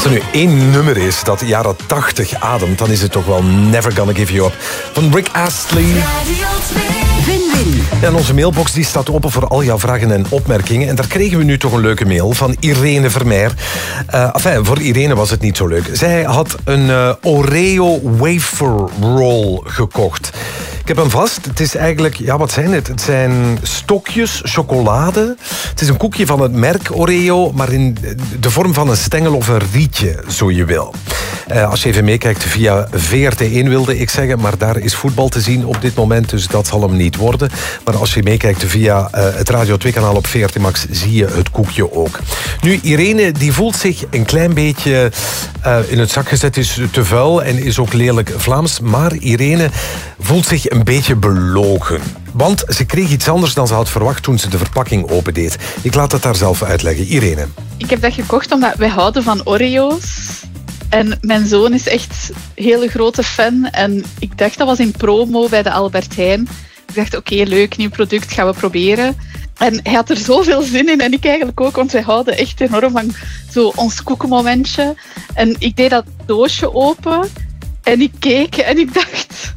er nu één nummer is dat de jaren 80 ademt, dan is het toch wel Never Gonna Give You Up van Rick Astley. Win-win. Ja, en onze mailbox die staat open voor al jouw vragen en opmerkingen. En daar kregen we nu toch een leuke mail van Irene Vermeer. Voor Irene was het niet zo leuk. Zij had een Oreo wafer roll gekocht. Ik heb hem vast. Het is eigenlijk, ja, wat zijn het? Het zijn stokjes chocolade. Het is een koekje van het merk Oreo, maar in de vorm van een stengel of een rietje, zo je wil. Als je even meekijkt via VRT1 wilde ik zeggen, maar daar is voetbal te zien op dit moment, dus dat zal hem niet worden. Maar als je meekijkt via het Radio 2-kanaal op VRT Max, zie je het koekje ook. Nu, Irene die voelt zich een klein beetje in het zak gezet, is te vuil en is ook lelijk Vlaams. Maar Irene voelt zich een beetje belogen. Want ze kreeg iets anders dan ze had verwacht toen ze de verpakking opendeed. Ik laat het haar zelf uitleggen. Irene. Ik heb dat gekocht omdat wij houden van Oreo's. En mijn zoon is echt een hele grote fan. En ik dacht, dat was in promo bij de Albert Heijn. Ik dacht, oké, leuk, nieuw product, gaan we proberen. En hij had er zoveel zin in. En ik eigenlijk ook, want wij houden echt enorm van zo ons koekenmomentje. En ik deed dat doosje open. En ik keek en ik dacht...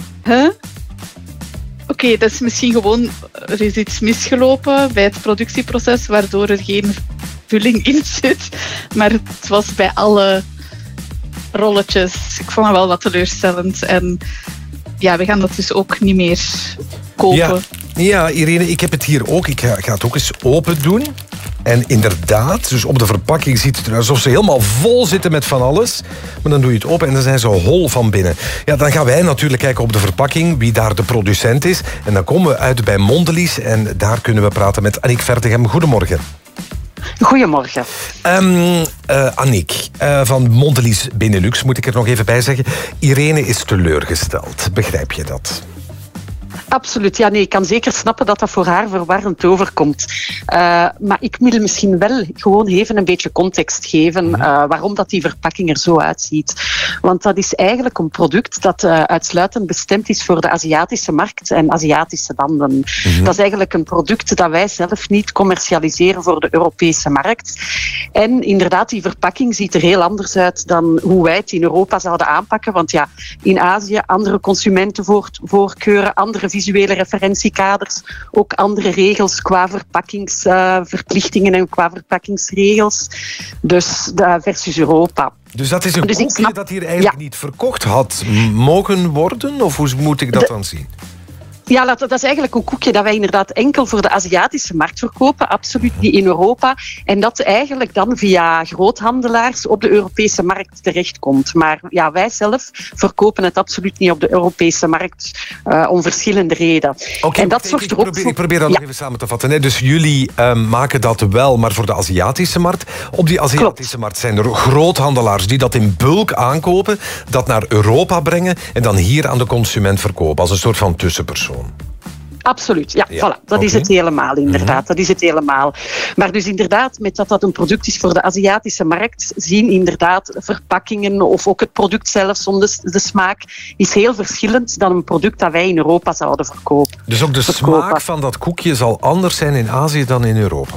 Oké, dat is misschien gewoon... Er is iets misgelopen bij het productieproces, waardoor er geen vulling in zit. Maar het was bij alle rolletjes. Ik vond het wel wat teleurstellend. En ja, we gaan dat dus ook niet meer kopen. Ja, Irene, ik heb het hier ook. Ik ga het ook eens open doen. En inderdaad, dus op de verpakking ziet het eruit alsof ze helemaal vol zitten met van alles. Maar dan doe je het open en dan zijn ze hol van binnen. Ja, dan gaan wij natuurlijk kijken op de verpakking wie daar de producent is. En dan komen we uit bij Mondelez en daar kunnen we praten met Annick Vertegem. Goedemorgen. Goedemorgen. Annick, van Mondelez Benelux moet ik er nog even bij zeggen. Irene is teleurgesteld. Begrijp je dat? Absoluut, ja, nee, ik kan zeker snappen dat dat voor haar verwarrend overkomt. Maar ik wil misschien wel gewoon even een beetje context geven waarom dat die verpakking er zo uitziet. Want dat is eigenlijk een product dat uitsluitend bestemd is voor de Aziatische markt en Aziatische landen. Dat is eigenlijk een product dat wij zelf niet commercialiseren voor de Europese markt. En inderdaad, die verpakking ziet er heel anders uit dan hoe wij het in Europa zouden aanpakken. Want ja, in Azië andere consumentenvoorkeuren, andere visuele referentiekaders, ook andere regels qua verpakkingsverplichtingen en qua verpakkingsregels. Dus versus Europa. Dus dat is een koekje dat hier eigenlijk niet verkocht had mogen worden? Of hoe moet ik dat dan zien? Ja, dat is eigenlijk een koekje dat wij inderdaad enkel voor de Aziatische markt verkopen, absoluut niet in Europa. En dat eigenlijk dan via groothandelaars op de Europese markt terechtkomt. Maar ja, wij zelf verkopen het absoluut niet op de Europese markt om verschillende redenen. Okay, en dat zorgt er ook voor... Ik probeer dat nog even samen te vatten. Hè. Dus jullie maken dat wel, maar voor de Aziatische markt. Op die Aziatische markt zijn er groothandelaars die dat in bulk aankopen, dat naar Europa brengen en dan hier aan de consument verkopen als een soort van tussenpersoon. Absoluut, ja, voilà. Dat is het helemaal, inderdaad. Dat is het helemaal. Maar dus inderdaad, met dat een product is voor de Aziatische markt, zien inderdaad verpakkingen of ook het product zelf zonder de smaak is heel verschillend dan een product dat wij in Europa zouden verkopen. Dus ook de smaak van dat koekje zal anders zijn in Azië dan in Europa?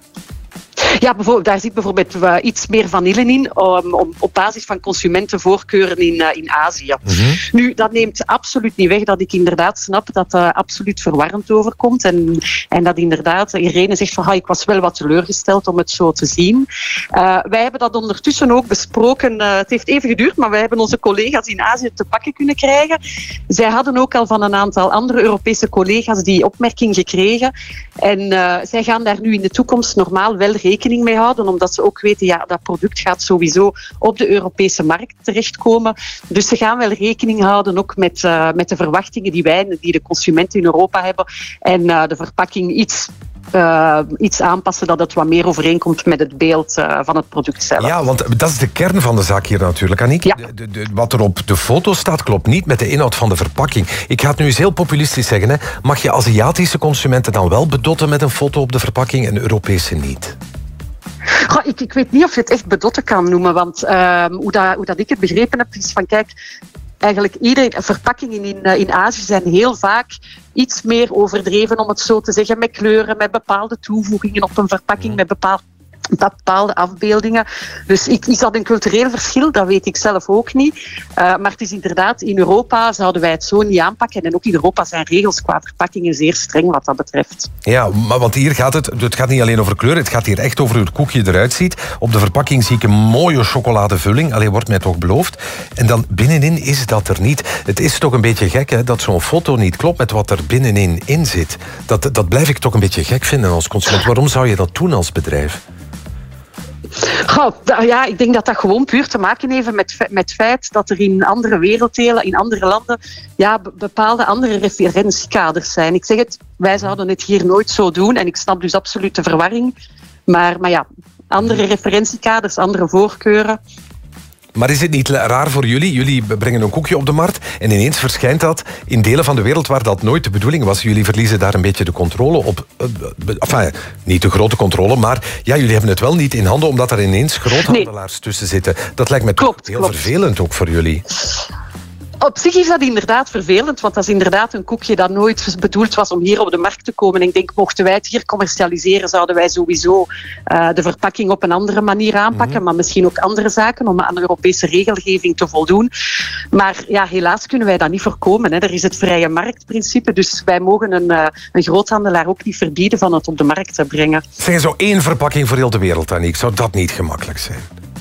Ja, daar zit bijvoorbeeld iets meer vanille in, op basis van consumentenvoorkeuren in Azië. Nu, dat neemt absoluut niet weg dat ik inderdaad snap dat dat absoluut verwarrend overkomt. En dat inderdaad, Irene zegt van, ik was wel wat teleurgesteld om het zo te zien. Wij hebben dat ondertussen ook besproken. Het heeft even geduurd, maar wij hebben onze collega's in Azië te pakken kunnen krijgen. Zij hadden ook al van een aantal andere Europese collega's die opmerking gekregen. En zij gaan daar nu in de toekomst normaal wel rekening mee houden, omdat ze ook weten, ja, dat product gaat sowieso op de Europese markt terechtkomen. Dus ze gaan wel rekening houden ook met de verwachtingen die de consumenten in Europa hebben en de verpakking iets aanpassen dat het wat meer overeenkomt met het beeld van het product zelf. Ja, want dat is de kern van de zaak hier natuurlijk, Annick. Ja. Wat er op de foto staat klopt niet met de inhoud van de verpakking. Ik ga het nu eens heel populistisch zeggen. Hè. Mag je Aziatische consumenten dan wel bedotten met een foto op de verpakking en Europese niet? Ik weet niet of je het echt bedotten kan noemen, want hoe dat ik het begrepen heb, is van kijk, eigenlijk verpakkingen in Azië zijn heel vaak iets meer overdreven, om het zo te zeggen, met kleuren, met bepaalde toevoegingen op een verpakking, met bepaald bepaalde afbeeldingen. Dus is dat een cultureel verschil? Dat weet ik zelf ook niet. Maar het is inderdaad, in Europa zouden wij het zo niet aanpakken. En ook in Europa zijn regels qua verpakkingen zeer streng wat dat betreft. Ja, maar want hier gaat het gaat niet alleen over kleur, het gaat hier echt over hoe het koekje eruit ziet. Op de verpakking zie ik een mooie chocoladevulling, alleen wordt mij toch beloofd. En dan binnenin is dat er niet. Het is toch een beetje gek hè, dat zo'n foto niet klopt met wat er binnenin in zit. Dat blijf ik toch een beetje gek vinden als consument. Waarom zou je dat doen als bedrijf? Ja, ik denk dat dat gewoon puur te maken heeft met het feit dat er in andere werelddelen, in andere landen, bepaalde andere referentiekaders zijn. Ik zeg het, wij zouden het hier nooit zo doen en ik snap dus absoluut de verwarring. Maar ja, andere referentiekaders, andere voorkeuren. Maar is het niet raar voor jullie? Jullie brengen een koekje op de markt en ineens verschijnt dat in delen van de wereld waar dat nooit de bedoeling was. Jullie verliezen daar een beetje de controle op. Enfin, niet de grote controle, maar ja, jullie hebben het wel niet in handen omdat er ineens groothandelaars tussen zitten. Dat lijkt me toch heel vervelend ook voor jullie. Op zich is dat inderdaad vervelend, want dat is inderdaad een koekje dat nooit bedoeld was om hier op de markt te komen. En ik denk, mochten wij het hier commercialiseren, zouden wij sowieso de verpakking op een andere manier aanpakken, maar misschien ook andere zaken om aan de Europese regelgeving te voldoen. Maar ja, helaas kunnen wij dat niet voorkomen. Hè. Er is het vrije marktprincipe, dus wij mogen een groothandelaar ook niet verbieden van het op de markt te brengen. Zeg, zo 1 verpakking voor heel de wereld, Aniek. Zou dat niet gemakkelijk zijn?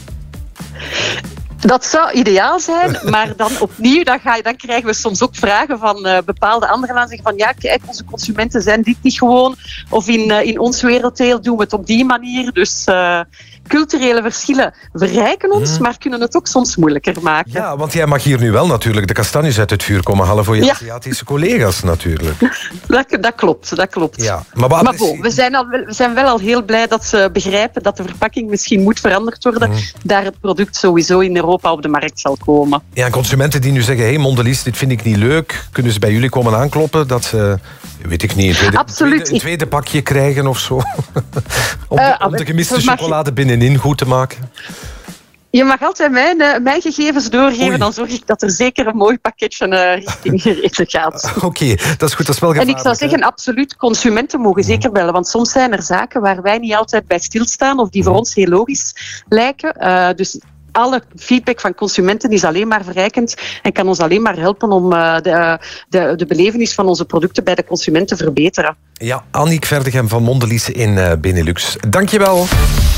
Dat zou ideaal zijn, maar dan opnieuw dan krijgen we soms ook vragen van bepaalde andere landen. Zeggen van ja, kijk, onze consumenten zijn dit niet gewoon. Of in ons werelddeel doen we het op die manier. Dus culturele verschillen verrijken ons, maar kunnen het ook soms moeilijker maken. Ja, want jij mag hier nu wel natuurlijk de kastanjes uit het vuur komen halen voor je Aziatische collega's natuurlijk. Dat klopt. Ja, maar we zijn wel al heel blij dat ze begrijpen dat de verpakking misschien moet veranderd worden, daar het product sowieso in Europa op de markt zal komen. Ja, en consumenten die nu zeggen, hey Mondelez, dit vind ik niet leuk, kunnen ze bij jullie komen aankloppen dat ze, weet ik niet, een tweede pakje krijgen of zo? om de gemiste chocolade binnenin goed te maken? Je mag altijd mijn gegevens doorgeven, dan zorg ik dat er zeker een mooi pakketje richting gereden gaat. Oké, dat is goed, dat is wel gevaarlijk. En ik zou zeggen, absoluut, consumenten mogen zeker bellen, want soms zijn er zaken waar wij niet altijd bij stilstaan of die voor ons heel logisch lijken. Dus alle feedback van consumenten is alleen maar verrijkend en kan ons alleen maar helpen om de belevenis van onze producten bij de consument te verbeteren. Ja, Aniek Verdegem van Mondelez in Benelux. Dankjewel.